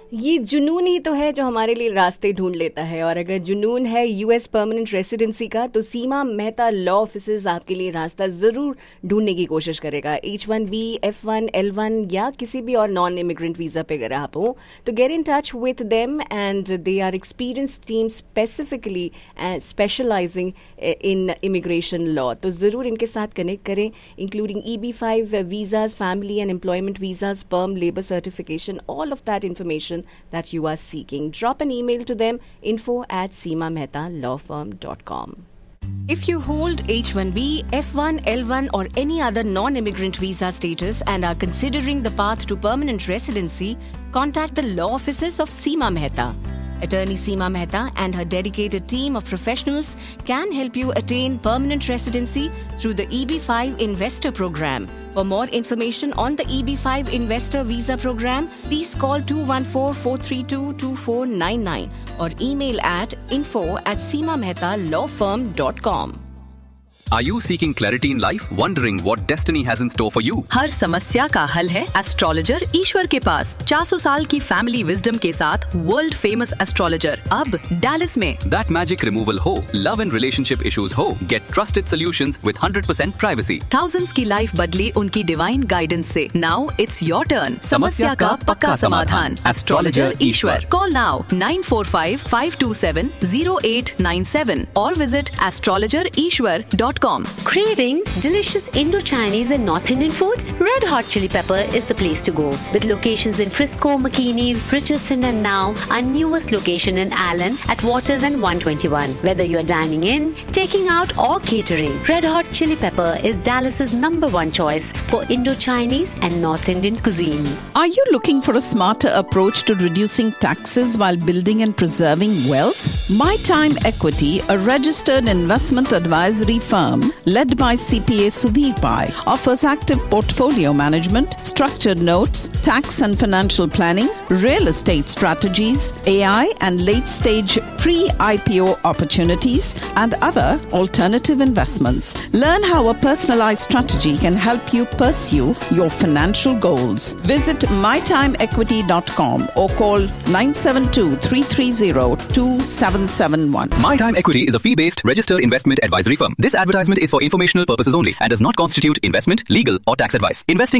ये जुनून ही तो है जो हमारे लिए रास्ते ढूंढ लेता है, और अगर जुनून है यूएस परमानेंट रेसिडेंसी का तो सीमा मेहता लॉ ऑफिसेज आपके लिए रास्ता जरूर ढूंढने की कोशिश करेगा। H1B, F1, L1 या किसी भी और नॉन इमिग्रेंट वीजा पे अगर आप हो तो get in touch with them, and they are experienced team specifically specialising in immigration law. तो जरूर इनके साथ कनेक्ट करें, including EB5 visas, family and employment visas, पर्म, labour certification, all of that information that you are seeking. Drop an email to them, info@seemamehtaalawfirm.com. If you hold H1B, F1, L1 or any other non-immigrant visa status and are considering the path to permanent residency, contact the law offices of Seema Mehta. Attorney Seema Mehta and her dedicated team of professionals can help you attain permanent residency through the EB5 Investor Program. For more information on the EB5 Investor Visa Program, please call 214-432-2499 or email at info@seemamehtaalawfirm.com. Are you seeking clarity in life? Wondering what destiny has in store for you? हर समस्या का हल है astrologer ईश्वर के पास। 400 साल की family wisdom के साथ world famous astrologer अब डैलस में। That magic removal हो, love and relationship issues हो, get trusted solutions with 100% privacy. Thousands की लाइफ बदली उनकी डिवाइन गाइडेंस से। Now it's your turn. समस्या का पक्का समाधान। Astrologer Ishwar. Call now 945-527-0897 or visit astrologerishwar.com. Craving delicious Indo-Chinese and North Indian food? Red Hot Chili Pepper is the place to go. With locations in Frisco, McKinney, Richardson and now our newest location in Allen at Waters and 121. Whether you're dining in, taking out or catering, Red Hot Chili Pepper is Dallas's #1 choice for Indo-Chinese and North Indian cuisine. Are you looking for a smarter approach to reducing taxes while building and preserving wealth? My Time Equity, a registered investment advisory firm led by CPA Sudhir Pai, offers active portfolio management, structured notes, tax and financial planning, real estate strategies, AI and late-stage pre-IPO opportunities, and other alternative investments. Learn how a personalized strategy can help you pursue your financial goals. Visit mytimeequity.com or call 972-330-2771. My Time Equity is a fee-based registered investment advisory firm. This advertisement is for informational purposes only and does not constitute investment, legal or tax advice. Investing